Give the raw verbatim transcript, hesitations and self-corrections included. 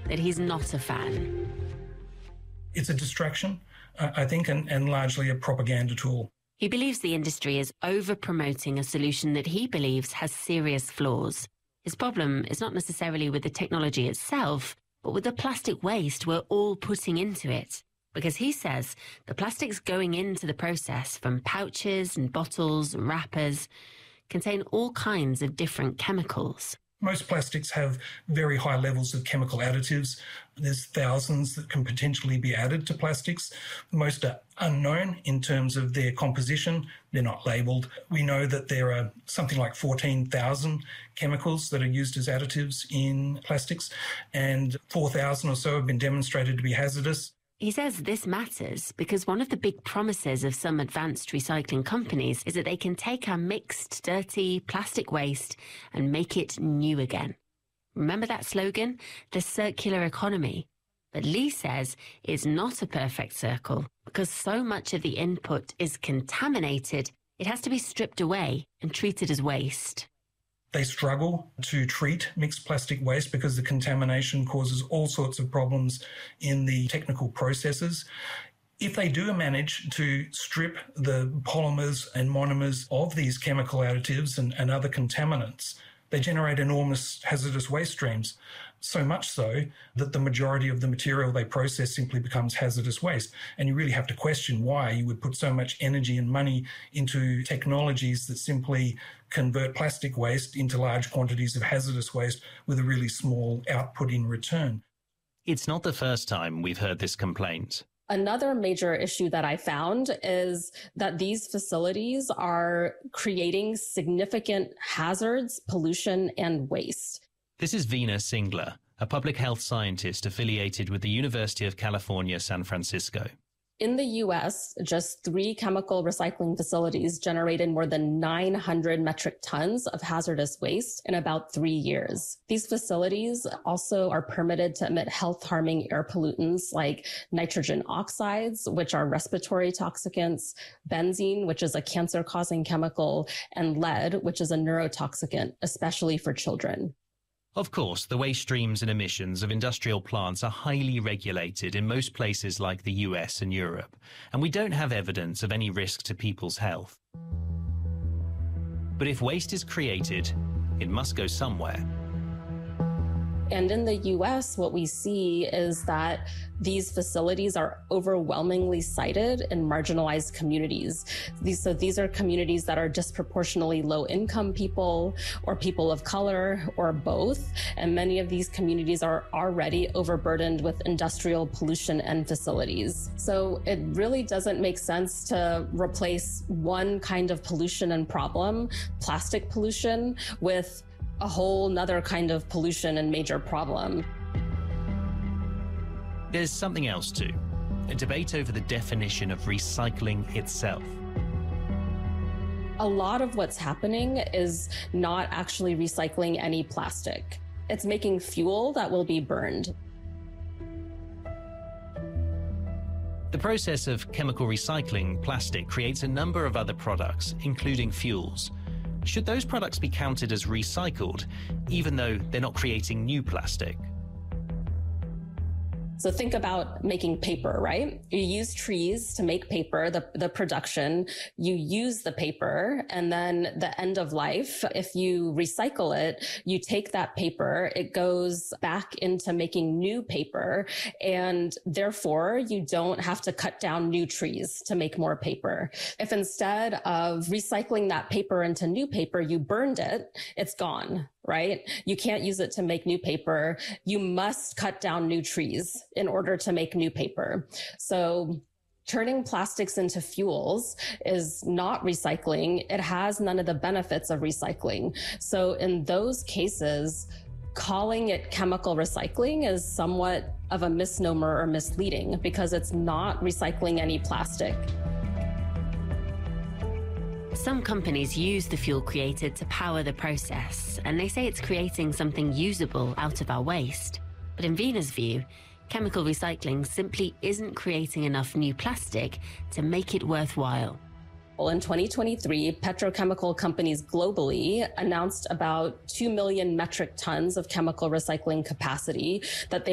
that he's not a fan. It's a distraction, uh, I think, and, and largely a propaganda tool. He believes the industry is over-promoting a solution that he believes has serious flaws. His problem is not necessarily with the technology itself, but with the plastic waste we're all putting into it. Because he says the plastics going into the process from pouches and bottles and wrappers contain all kinds of different chemicals. Most plastics have very high levels of chemical additives. There's thousands that can potentially be added to plastics. Most are unknown in terms of their composition. They're not labelled. We know that there are something like fourteen thousand chemicals that are used as additives in plastics, and four thousand or so have been demonstrated to be hazardous. He says this matters because one of the big promises of some advanced recycling companies is that they can take our mixed, dirty plastic waste and make it new again. Remember that slogan? The circular economy. But Lee says it's not a perfect circle because so much of the input is contaminated, it has to be stripped away and treated as waste. They struggle to treat mixed plastic waste because the contamination causes all sorts of problems in the technical processes. If they do manage to strip the polymers and monomers of these chemical additives and, and other contaminants, they generate enormous hazardous waste streams, so much so that the majority of the material they process simply becomes hazardous waste. And you really have to question why you would put so much energy and money into technologies that simply convert plastic waste into large quantities of hazardous waste with a really small output in return. It's not the first time we've heard this complaint. Another major issue that I found is that these facilities are creating significant hazards, pollution, and waste. This is Veena Singla, a public health scientist affiliated with the University of California, San Francisco. In the U S, just three chemical recycling facilities generated more than nine hundred metric tons of hazardous waste in about three years. These facilities also are permitted to emit health-harming air pollutants like nitrogen oxides, which are respiratory toxicants, benzene, which is a cancer-causing chemical, and lead, which is a neurotoxicant, especially for children. Of course, the waste streams and emissions of industrial plants are highly regulated in most places like the U S and Europe, and we don't have evidence of any risk to people's health. But if waste is created, it must go somewhere. And in the U S, what we see is that these facilities are overwhelmingly sited in marginalized communities. These, so these are communities that are disproportionately low-income people or people of color or both. And many of these communities are already overburdened with industrial pollution and facilities. So it really doesn't make sense to replace one kind of pollution and problem, plastic pollution, with a whole nother kind of pollution and major problem. There's something else too, a debate over the definition of recycling itself. A lot of what's happening is not actually recycling any plastic. It's making fuel that will be burned. The process of chemical recycling plastic creates a number of other products, including fuels. Should those products be counted as recycled, even though they're not creating new plastic? So think about making paper, right? You use trees to make paper, the, the production, you use the paper, and then the end of life, if you recycle it, you take that paper, it goes back into making new paper, and therefore you don't have to cut down new trees to make more paper. If instead of recycling that paper into new paper, you burned it, it's gone. Right? You can't use it to make new paper. You must cut down new trees in order to make new paper. So turning plastics into fuels is not recycling. It has none of the benefits of recycling. So in those cases, calling it chemical recycling is somewhat of a misnomer or misleading because it's not recycling any plastic. Some companies use the fuel created to power the process, and they say it's creating something usable out of our waste. But in Veena's view, chemical recycling simply isn't creating enough new plastic to make it worthwhile. Well, in twenty twenty-three, petrochemical companies globally announced about two million metric tons of chemical recycling capacity that they